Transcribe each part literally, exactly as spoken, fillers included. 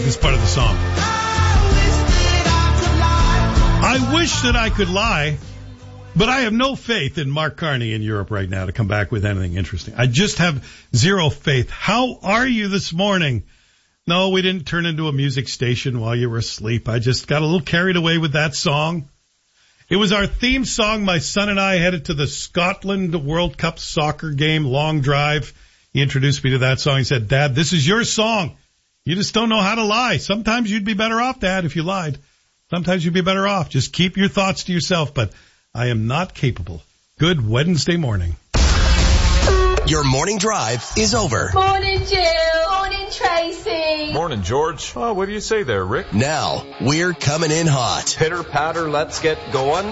this part of the song. I wish that I could lie, but I have no faith in Mark Carney in Europe right now to come back with anything interesting. I just have zero faith. How are you this morning? No, we didn't turn into a music station while you were asleep. I just got a little carried away with that song. It was our theme song. My son and I headed to the Scotland World Cup soccer game, long drive. He introduced me to that song. He said, Dad, this is your song. You just don't know how to lie. Sometimes you'd be better off, Dad, if you lied. Sometimes you'd be better off. Just keep your thoughts to yourself, but I am not capable. Good Wednesday morning. Your morning drive is over. Morning, Jill. Morning, Tracy. Morning, George. Oh, what do you say there, Rick? Now, we're coming in hot. Pitter patter, let's get going.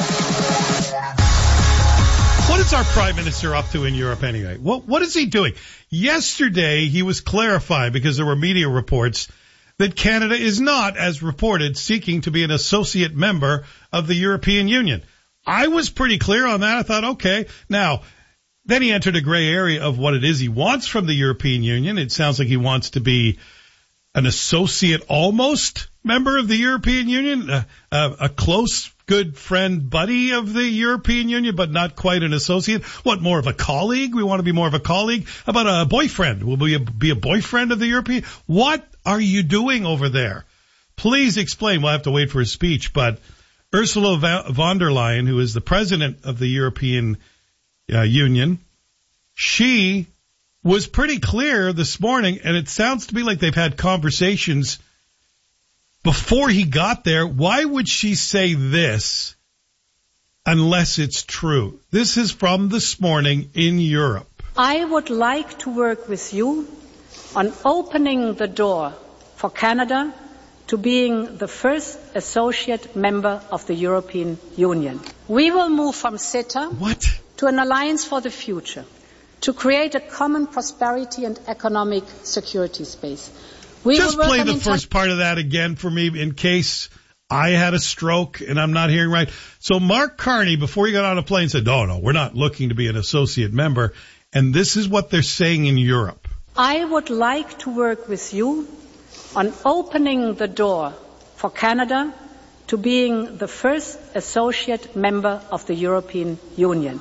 What is our prime minister up to in Europe anyway? What, what is he doing? Yesterday, he was clarifying, because there were media reports, that Canada is not, as reported, seeking to be an associate member of the European Union. I was pretty clear on that. I thought, okay. Now, then he entered a gray area of what it is he wants from the European Union. It sounds like he wants to be an associate almost member of the European Union, a, a, a close, good friend, buddy of the European Union, but not quite an associate. What, more of a colleague? We want to be more of a colleague? How about a boyfriend? Will we be a boyfriend of the European? What are you doing over there? Please explain. We'll have to wait for his speech, but Ursula von der Leyen, who is the president of the European uh, Union, she was pretty clear this morning, and it sounds to me like they've had conversations before he got there. Why would she say this unless it's true? This is from this morning in Europe. I would like to work with you on opening the door for Canada to being the first associate member of the European Union. We will move from CETA what? to an alliance for the future, to create a common prosperity and economic security space. We Just will play the inter- first part of that again for me in case I had a stroke and I'm not hearing right. So Mark Carney, before he got on a plane, said, no, no, we're not looking to be an associate member. And this is what they're saying in Europe. I would like to work with you on opening the door for Canada to being the first associate member of the European Union.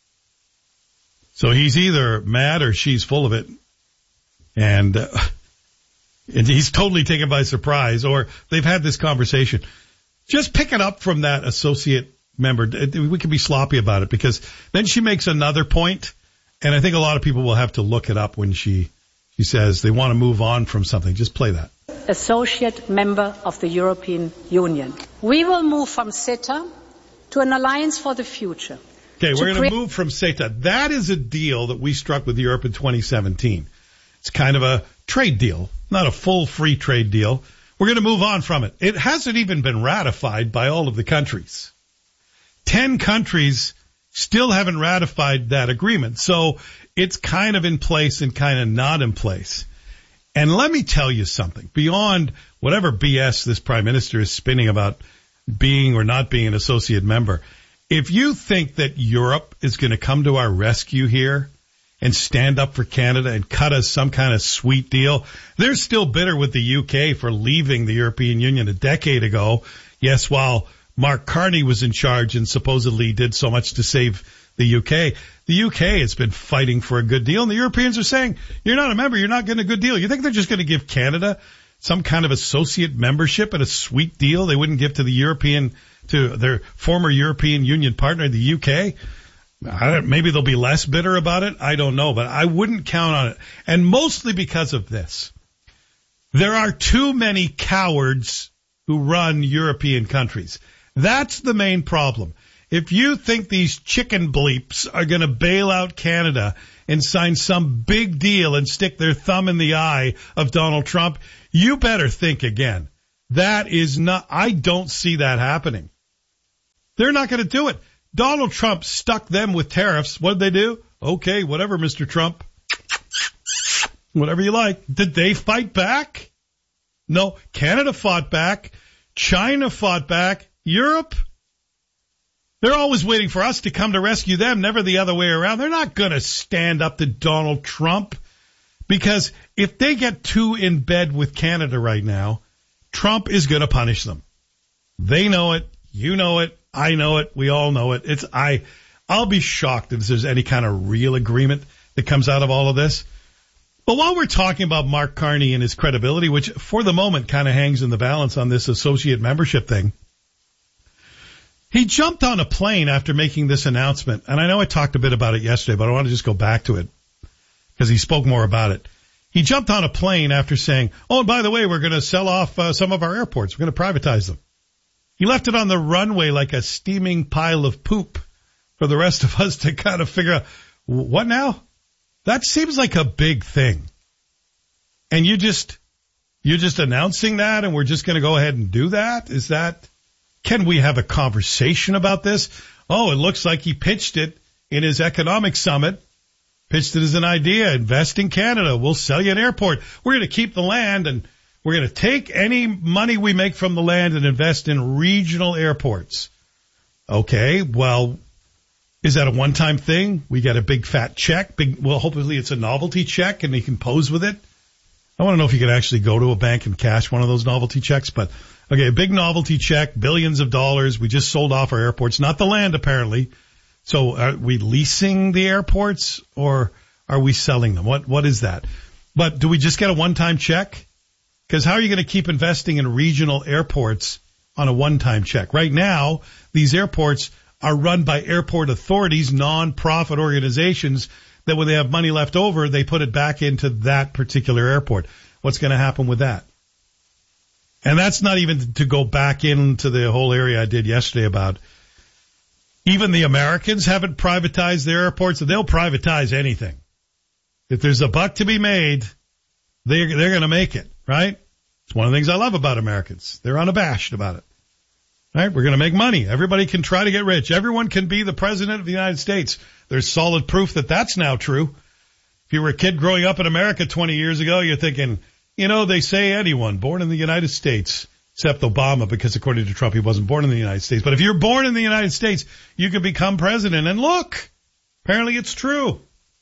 So he's either mad or she's full of it. And, uh, and he's totally taken by surprise, or they've had this conversation. Just pick it up from that associate member. We can be sloppy about it, because then she makes another point, and I think a lot of people will have to look it up when she, she says they want to move on from something. Just play that. Associate member of the European Union. We will move from CETA to an alliance for the future. Okay, we're going crea- to move from CETA. That is a deal that we struck with Europe in twenty seventeen. It's kind of a trade deal, not a full free trade deal. We're going to move on from it. It hasn't even been ratified by all of the countries. Ten countries still haven't ratified that agreement. So it's kind of in place and kind of not in place. And let me tell you something. Beyond whatever B S this prime minister is spinning about being or not being an associate member, if you think that Europe is going to come to our rescue here and stand up for Canada and cut us some kind of sweet deal, they're still bitter with the U K for leaving the European Union a decade ago. Yes, while Mark Carney was in charge and supposedly did so much to save the U K, the U K has been fighting for a good deal, and the Europeans are saying, you're not a member, you're not getting a good deal. You think they're just going to give Canada some kind of associate membership and a sweet deal they wouldn't give to the European, to their former European Union partner, the U K? I don't, maybe they'll be less bitter about it. I don't know, but I wouldn't count on it. And mostly because of this. There are too many cowards who run European countries. That's the main problem. If you think these chicken bleeps are going to bail out Canada and sign some big deal and stick their thumb in the eye of Donald Trump, you better think again. That is not, I don't see that happening. They're not going to do it. Donald Trump stuck them with tariffs. What did they do? Okay, whatever, Mister Trump. Whatever you like. Did they fight back? No. Canada fought back. China fought back. Europe? They're always waiting for us to come to rescue them, never the other way around. They're not going to stand up to Donald Trump. Because if they get too in bed with Canada right now, Trump is going to punish them. They know it. You know it. I know it. We all know it. It's I. I'll be shocked if there's any kind of real agreement that comes out of all of this. But while we're talking about Mark Carney and his credibility, which for the moment kind of hangs in the balance on this associate membership thing, he jumped on a plane after making this announcement. And I know I talked a bit about it yesterday, but I want to just go back to it because he spoke more about it. He jumped on a plane after saying, oh, and by the way, we're going to sell off uh, some of our airports. We're going to privatize them. He left it on the runway like a steaming pile of poop for the rest of us to kind of figure out, what now? That seems like a big thing. And you just, you're just announcing that and we're just going to go ahead and do that? Is that, can we have a conversation about this? Oh, it looks like he pitched it in his economic summit, pitched it as an idea, invest in Canada. We'll sell you an airport. We're going to keep the land and we're going to take any money we make from the land and invest in regional airports. Okay, well, is that a one-time thing? We get a big fat check. Big, well, hopefully it's a novelty check and he can pose with it. I want to know if you could actually go to a bank and cash one of those novelty checks. But, okay, a big novelty check, billions of dollars. We just sold off our airports, not the land apparently. So are we leasing the airports or are we selling them? What What is that? But do we just get a one-time check? Because how are you going to keep investing in regional airports on a one-time check? Right now, these airports are run by airport authorities, non-profit organizations, that when they have money left over, they put it back into that particular airport. What's going to happen with that? And that's not even to go back into the whole area I did yesterday about even the Americans haven't privatized their airports, so they'll privatize anything. If there's a buck to be made, they're, they're going to make it, right? It's one of the things I love about Americans. They're unabashed about it. Right? We're going to make money. Everybody can try to get rich. Everyone can be the president of the United States. There's solid proof that that's now true. If you were a kid growing up in America twenty years ago, you're thinking, you know, they say anyone born in the United States, except Obama, because according to Trump, he wasn't born in the United States. But if you're born in the United States, you can become president. And look, apparently it's true.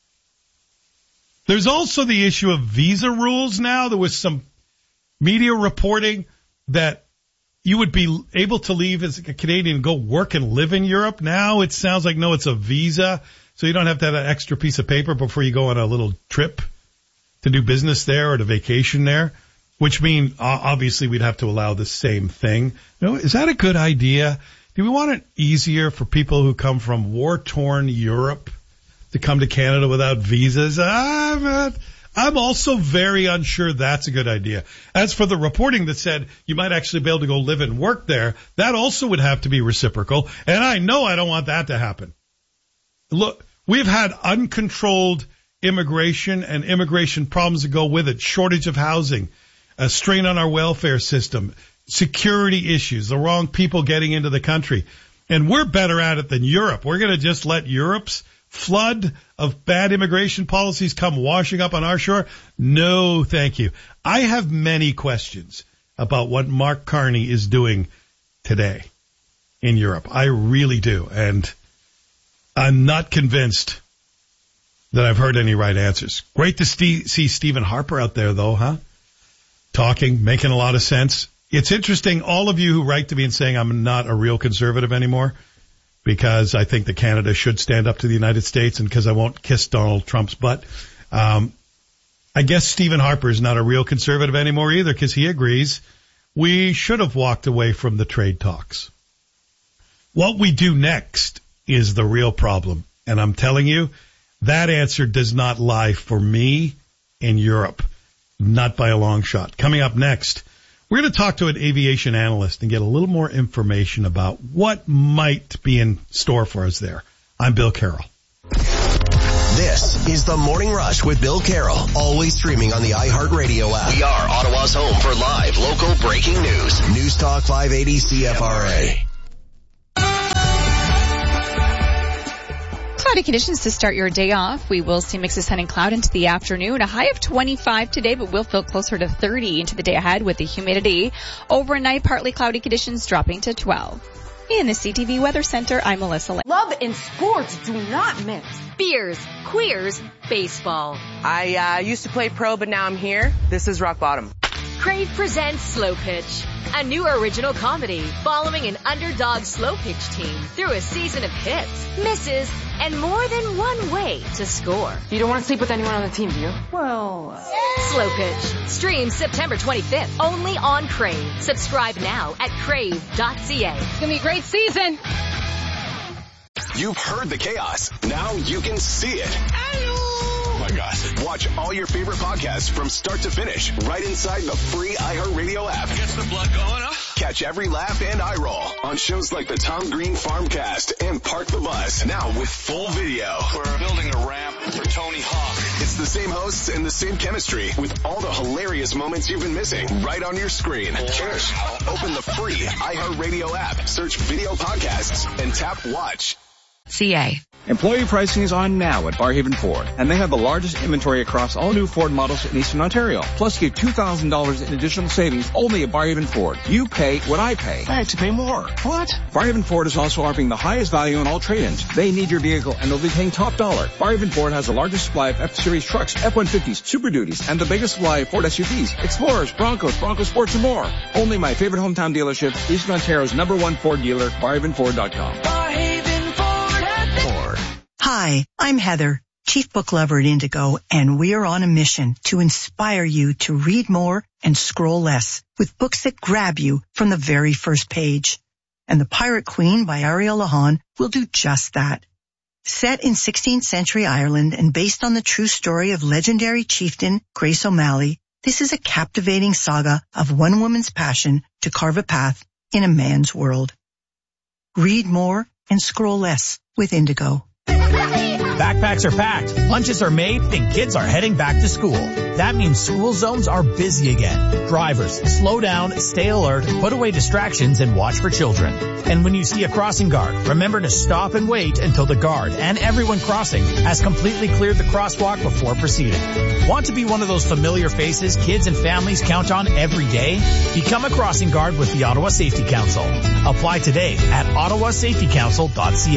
There's also the issue of visa rules now. There was some media reporting that you would be able to leave as a Canadian and go work and live in Europe. Now it sounds like, no, it's a visa. So you don't have to have an extra piece of paper before you go on a little trip to do business there or to vacation there, which means obviously we'd have to allow the same thing. You know, is that a good idea? Do we want it easier for people who come from war-torn Europe to come to Canada without visas? I'm not, I'm also very unsure that's a good idea. As for the reporting that said you might actually be able to go live and work there, that also would have to be reciprocal. And I know I don't want that to happen. Look, we've had uncontrolled immigration and immigration problems that go with it, shortage of housing, a strain on our welfare system, security issues, the wrong people getting into the country. And we're better at it than Europe. We're going to just let Europe's flood of bad immigration policies come washing up on our shore? No, thank you. I have many questions about what Mark Carney is doing today in Europe. I really do. And I'm not convinced that I've heard any right answers. Great to st- see Stephen Harper out there, though, huh? Talking, making a lot of sense. It's interesting, all of you who write to me and saying I'm not a real conservative anymore, because I think that Canada should stand up to the United States and because I won't kiss Donald Trump's butt. Um, I guess Stephen Harper is not a real conservative anymore either because he agrees we should have walked away from the trade talks. What we do next is the real problem. And I'm telling you, that answer does not lie for me in Europe. Not by a long shot. Coming up next, we're going to talk to an aviation analyst and get a little more information about what might be in store for us there. I'm Bill Carroll. This is the Morning Rush with Bill Carroll, always streaming on the iHeartRadio app. We are Ottawa's home for live local breaking news. News Talk five eighty C F R A. Cloudy conditions to start your day off. We will see mixes of sun and cloud into the afternoon. A high of twenty-five today, but we'll feel closer to thirty into the day ahead with the humidity. Overnight, partly cloudy conditions dropping to twelve. In the C T V Weather Center, I'm Melissa Lane. Love and sports do not mix. Beers, queers, baseball. I uh, used to play pro, but now I'm here. This is rock bottom. Crave presents Slow Pitch, a new original comedy following an underdog slow pitch team through a season of hits, misses, and more than one way to score. You don't want to sleep with anyone on the team, do you? Well, uh... Slow Pitch streams September twenty-fifth only on Crave. Subscribe now at crave dot c a. It's gonna be a great season. You've heard the chaos. Now you can see it. Oh my gosh. Watch all your favorite podcasts from start to finish right inside the free iHeartRadio app. Gets the blood going, huh? Catch every laugh and eye roll on shows like the Tom Green Farmcast and Park the Bus. Now with full video. We're building a ramp for Tony Hawk. It's the same hosts and the same chemistry with all the hilarious moments you've been missing right on your screen. Cheers. Open the free iHeartRadio app, search video podcasts, and tap watch. C A. Employee pricing is on now at Barhaven Ford, and they have the largest inventory across all new Ford models in Eastern Ontario. Plus, get two thousand dollars in additional savings only at Barhaven Ford. You pay what I pay. I have to pay more. What? Barhaven Ford is also offering the highest value on all trade-ins. They need your vehicle, and they'll be paying top dollar. Barhaven Ford has the largest supply of F-Series trucks, F one fifties, Super Duties, and the biggest supply of Ford S U Vs, Explorers, Broncos, Bronco Sports, and more. Only my favorite hometown dealership, Eastern Ontario's number one Ford dealer, barhaven ford dot com. Hi, I'm Heather, Chief Book Lover at Indigo, and we are on a mission to inspire you to read more and scroll less with books that grab you from the very first page. And The Pirate Queen by Ariel Lahan will do just that. Set in sixteenth century Ireland and based on the true story of legendary chieftain Grace O'Malley, this is a captivating saga of one woman's passion to carve a path in a man's world. Read more and scroll less with Indigo. Backpacks are packed, lunches are made, and kids are heading back to school. That means school zones are busy again. Drivers, slow down, stay alert, put away distractions, and watch for children. And when you see a crossing guard, remember to stop and wait until the guard and everyone crossing has completely cleared the crosswalk before proceeding. Want to be one of those familiar faces kids and families count on every day? Become a crossing guard with the Ottawa Safety Council. Apply today at ottawa safety council dot c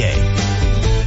a.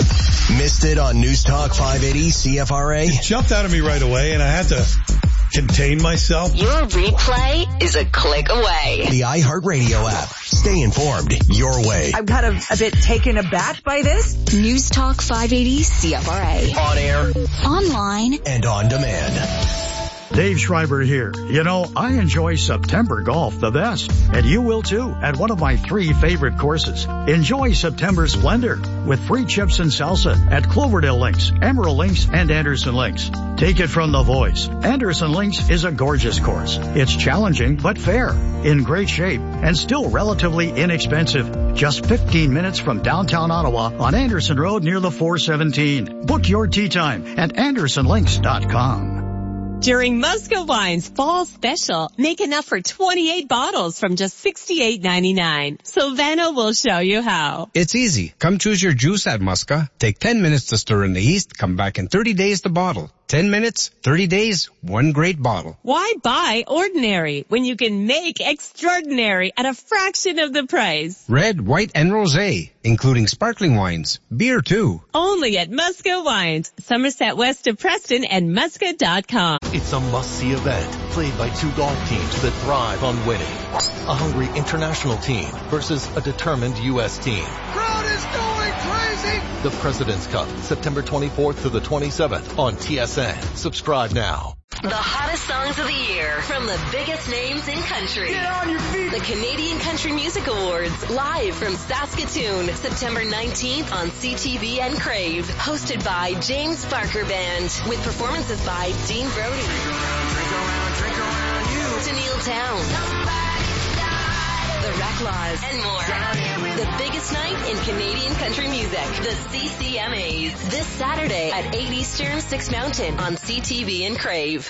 Missed it on News Talk five eighty C F R A? It jumped out of me right away, and I had to contain myself. Your replay is a click away. The iHeartRadio app. Stay informed your way. I'm kind of a bit taken aback by this. News Talk five eighty C F R A. On air, online, and on demand. Dave Schreiber here. You know, I enjoy September golf the best, and you will too at one of my three favorite courses. Enjoy September splendor with free chips and salsa at Cloverdale Links, Emerald Links, and Anderson Links. Take it from the voice. Anderson Links is a gorgeous course. It's challenging but fair, in great shape, and still relatively inexpensive. Just fifteen minutes from downtown Ottawa on Anderson Road near the four seventeen. Book your tee time at anderson links dot com. During Musca Wine's Fall Special, make enough for twenty-eight bottles from just sixty-eight ninety-nine. Silvano will show you how. It's easy. Come choose your juice at Musca. Take ten minutes to stir in the yeast. Come back in thirty days to bottle. ten minutes, thirty days, one great bottle. Why buy ordinary when you can make extraordinary at a fraction of the price? Red, white, and rosé, including sparkling wines. Beer, too. Only at Musca Wines, Somerset West of Preston and musca dot com. It's a must-see event played by two golf teams that thrive on winning. A hungry international team versus a determined U S team. Crowd is going crazy! The President's Cup, September twenty-fourth to the twenty-seventh on T S N. Subscribe now. The hottest songs of the year from the biggest names in country. Get on your feet! The Canadian Country Music Awards, live from Saskatoon, September nineteenth on C T V and Crave. Hosted by James Barker Band, with performances by Dean Brody, drink around, drink around, drink around you. Tenille Town, The Reclaws, and more. The biggest night in Canadian country music, the C C M As. This Saturday at eight Eastern, six Mountain on C T V and Crave.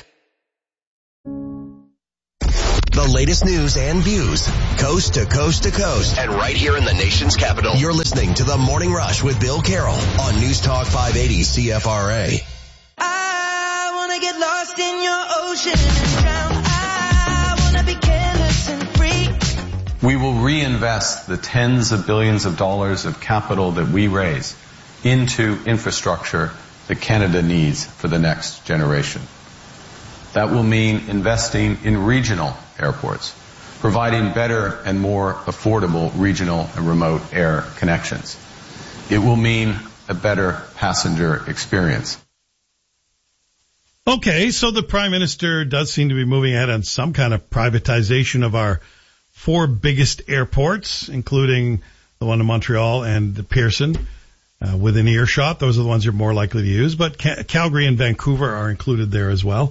The latest news and views, coast to coast to coast, and right here in the nation's capital. You're listening to The Morning Rush with Bill Carroll on News Talk five eighty C F R A. I wanna get lost in your ocean and drown. I wanna be careless and free. We will reinvest the tens of billions of dollars of capital that we raise into infrastructure that Canada needs for the next generation. That will mean investing in regional airports, providing better and more affordable regional and remote air connections. It will mean a better passenger experience. Okay, so the Prime Minister does seem to be moving ahead on some kind of privatization of our four biggest airports, including the one in Montreal and the Pearson, uh, within earshot. Those are the ones you're more likely to use, but Ca- Calgary and Vancouver are included there as well.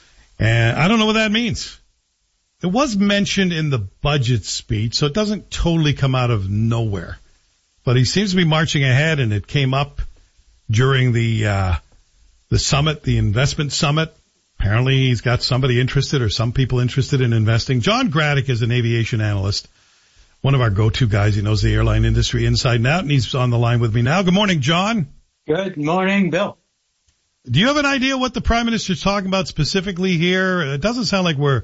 And I don't know what that means. It was mentioned in the budget speech, so it doesn't totally come out of nowhere. But he seems to be marching ahead, and it came up during the uh the summit, the investment summit. Apparently he's got somebody interested or some people interested in investing. John Graddick is an aviation analyst, one of our go-to guys. He knows the airline industry inside and out, and he's on the line with me now. Good morning, John. Good morning, Bill. Do you have an idea what the Prime Minister's talking about specifically here? It doesn't sound like we're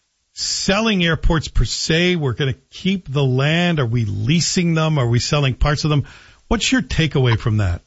selling airports per se. We're going to keep the land. Are we leasing them? Are we selling parts of them? What's your takeaway from that?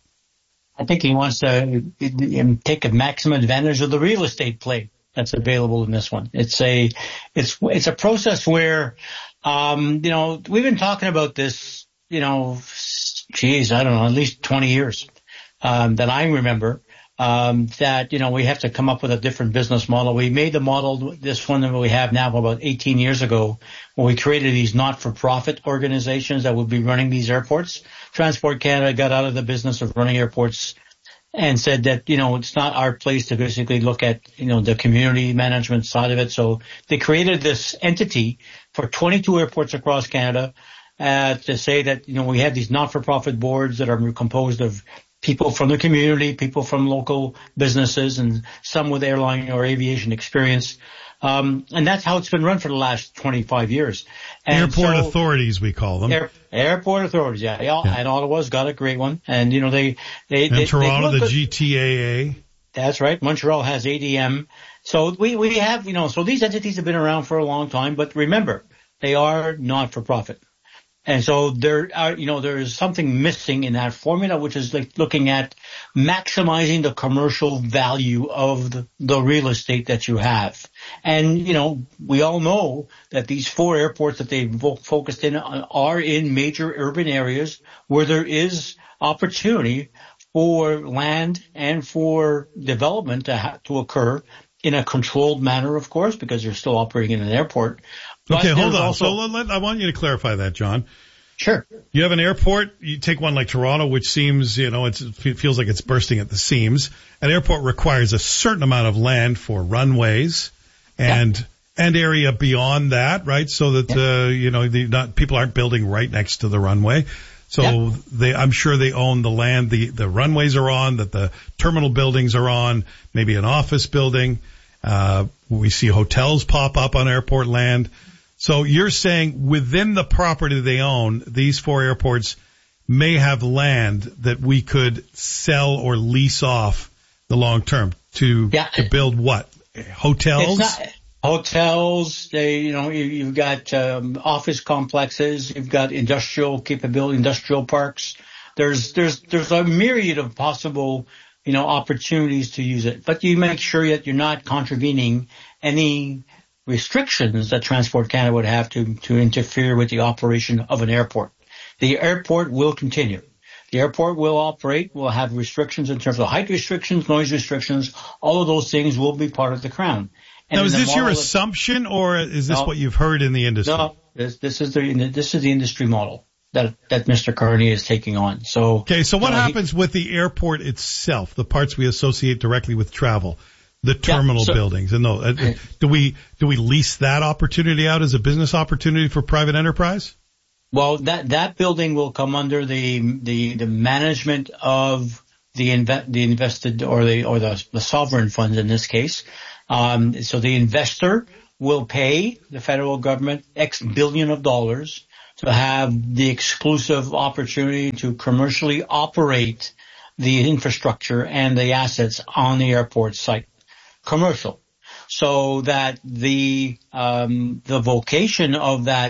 I think he wants to take a maximum advantage of the real estate play that's available in this one. It's a, it's, it's a process where, um, you know, we've been talking about this, you know, geez, I don't know, at least twenty years, um, that I remember, um, that, you know, we have to come up with a different business model. We made the model, this one that we have now about eighteen years ago, when we created these not-for-profit organizations that would be running these airports. Transport Canada got out of the business of running airports and said that, you know, it's not our place to basically look at, you know, the community management side of it. So they created this entity for twenty-two airports across Canada, uh, to say that, you know, we have these not-for-profit boards that are composed of people from the community, people from local businesses, and some with airline or aviation experience. Um, and that's how it's been run for the last twenty-five years. And airport so, authorities, we call them. Air, airport authorities, yeah. yeah. And Ottawa's got a great one. And, you know, they, they, and they, Toronto, they the at, G T A A. That's right. Montreal has A D M. So we, we have, you know, so these entities have been around for a long time, but remember, they are not for profit. And so there are, you know, there is something missing in that formula, which is like looking at maximizing the commercial value of the, the real estate that you have. And, you know, we all know that these four airports that they've focused in on are in major urban areas where there is opportunity for land and for development to ha- to occur in a controlled manner, of course, because you're still operating in an airport. Okay, but hold on. Also, so let, I want you to clarify that, John. Sure. You have an airport. You take one like Toronto, which seems, you know, it's, it feels like it's bursting at the seams. An airport requires a certain amount of land for runways and yeah. and area beyond that, right? So that yeah. uh, you know, the, not people aren't building right next to the runway. So yeah. they, I'm sure they own the land the the runways are on, that the terminal buildings are on, maybe an office building. Uh, we see hotels pop up on airport land. So you're saying within the property they own, these four airports may have land that we could sell or lease off the long term to yeah. to build what? Hotels? It's not, hotels, they, you know, you, you've got um, office complexes, you've got industrial capability, industrial parks. There's there's there's a myriad of possible, you know, opportunities to use it. But you make sure that you're not contravening any restrictions that Transport Canada would have to, to interfere with the operation of an airport. The airport will continue. The airport will operate, will have restrictions in terms of height restrictions, noise restrictions. All of those things will be part of the crown. And now, is this your assumption, or is this no, what you've heard in the industry? No, this, this is the this is the industry model that that Mister Carney is taking on. So okay, so what you know, happens he, with the airport itself, the parts we associate directly with travel? The terminal yeah, so, uh, and no, uh, do we do we lease that opportunity out as a business opportunity for private enterprise? Well, that that building will come under the the, the management of the inve- the invested or the or the, the sovereign funds in this case. Um, so the investor will pay the federal government X billion of dollars to have the exclusive opportunity to commercially operate the infrastructure and the assets on the airport site. Commercial, so that the um, the vocation of that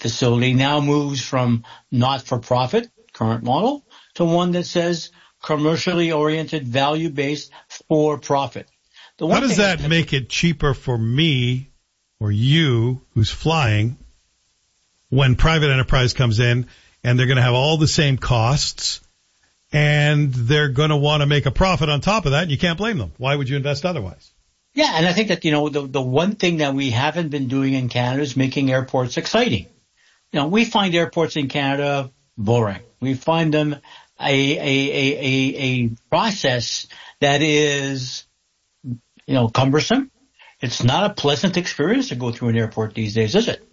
facility now moves from not-for-profit, current model, to one that says commercially oriented, value-based, for-profit. How does that make it cheaper for me or you who's flying when private enterprise comes in and they're going to have all the same costs and they're going to want to make a profit on top of that, and you can't blame them? Why would you invest otherwise? Yeah, and I think that, you know, the, the one thing that we haven't been doing in Canada is making airports exciting. You know, we find airports in Canada boring. We find them a, a, a, a, a process that is, you know, cumbersome. It's not a pleasant experience to go through an airport these days, is it?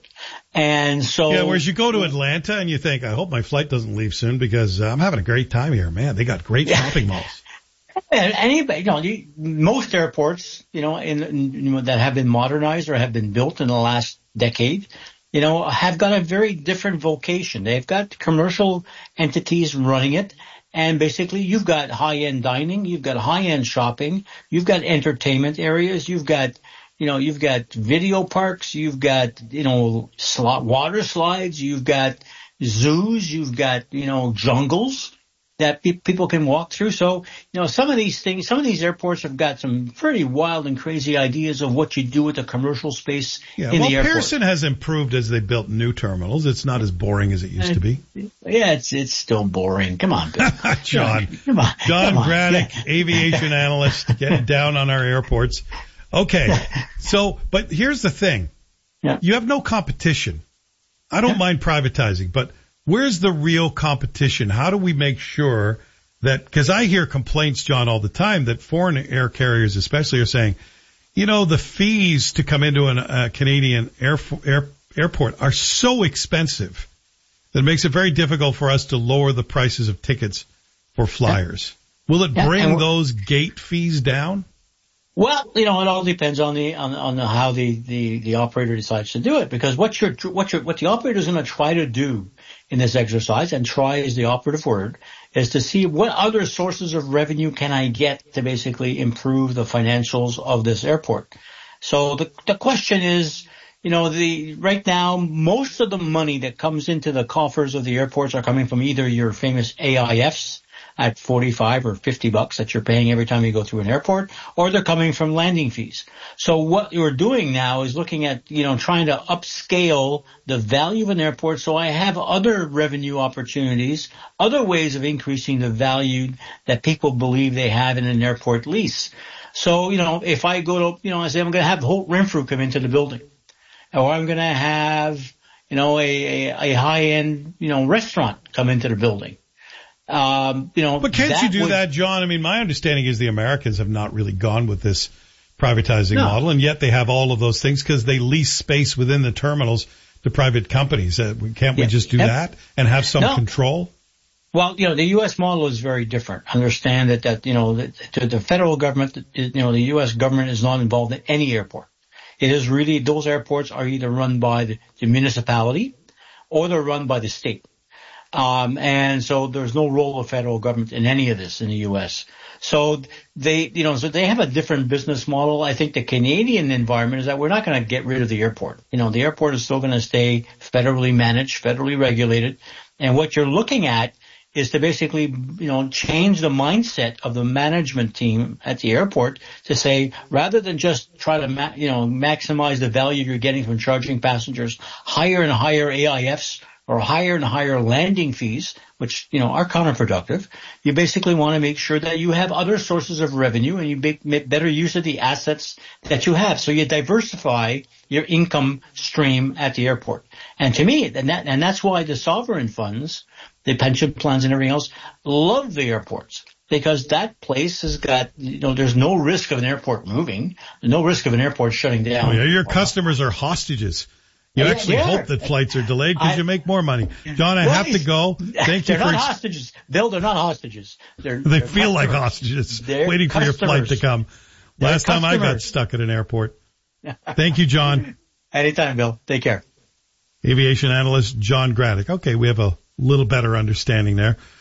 And so. Yeah, whereas you go to Atlanta and you think, I hope my flight doesn't leave soon because uh, I'm having a great time here. Man, they got great shopping malls. Anybody, you know, you, most airports, you know, in, in, you know, that have been modernized or have been built in the last decade, you know, have got a very different vocation. They've got commercial entities running it. And basically you've got high-end dining, you've got high-end shopping, you've got entertainment areas, you've got, you know, you've got video parks, you've got, you know, slot, water slides, you've got zoos, you've got, you know, jungles that pe- people can walk through. So, you know, some of these things, some of these airports have got some pretty wild and crazy ideas of what you do with the commercial space yeah, in well, the airport. Pearson has improved as they built new terminals. It's not as boring as it used to be. Yeah, it's it's still boring. Come on, Bill. John. Come on. John Come on. Granick, Yeah. aviation analyst, getting down on our airports. Okay. So, but here's the thing. Yeah. You have no competition. I don't yeah. mind privatizing, but where's the real competition? How do we make sure that, because I hear complaints, John, all the time that foreign air carriers especially are saying, you know, the fees to come into a uh, Canadian air, air, airport are so expensive that it makes it very difficult for us to lower the prices of tickets for flyers. Yeah. Will it yeah, bring those gate fees down? Well, you know, it all depends on the on, on the, how the, the, the operator decides to do it. Because what you're what you're what the operator is going to try to do in this exercise, and try is the operative word, is to see what other sources of revenue can I get to basically improve the financials of this airport. So the the question is, you know, the right now most of the money that comes into the coffers of the airports are coming from either your famous A I Fs at forty-five or fifty bucks that you're paying every time you go through an airport, or they're coming from landing fees. So what you're doing now is looking at, you know, trying to upscale the value of an airport. So I have other revenue opportunities, other ways of increasing the value that people believe they have in an airport lease. So, you know, if I go to, you know, I say I'm going to have Holt Renfrew come into the building, or I'm going to have, you know, a, a, a high-end, you know, restaurant come into the building. Um, you know, but can't you do would, that, John? I mean, my understanding is the Americans have not really gone with this privatizing no. model, and yet they have all of those things because they lease space within the terminals to private companies. Uh, can't we yeah. just do yep. that and have some no. control? Well, you know, the U S model is very different. Understand that, that you know, the, the federal government, you know, the U S government is not involved in any airport. It is really, those airports are either run by the, the municipality or they're run by the state. Um, and so there's no role of federal government in any of this in the U S. So they, you know, so they have a different business model. I think the Canadian environment is that we're not going to get rid of the airport. You know, the airport is still going to stay federally managed, federally regulated. And what you're looking at is to basically, you know, change the mindset of the management team at the airport to say, rather than just try to, ma- you know, maximize the value you're getting from charging passengers higher and higher A I Fs, or higher and higher landing fees, which, you know, are counterproductive. You basically want to make sure that you have other sources of revenue and you make, make better use of the assets that you have. So you diversify your income stream at the airport. And to me, and, that, and that's why the sovereign funds, the pension plans and everything else, love the airports. Because that place has got, you know, there's no risk of an airport moving. There's no risk of an airport shutting down. Oh, yeah, your customers are hostages. You Yeah, actually yeah. hope that flights are delayed because I- you make more money. John, I Well, have to go. Thank you they're for not ex- hostages. Bill, they're not hostages. They're, They they're feel like customers. hostages They're waiting for your flight to customers. come. They're Last time I got customers. stuck at an airport. Thank you, John. Anytime, Bill. Take care. Aviation analyst John Granick. Okay, we have a little better understanding there.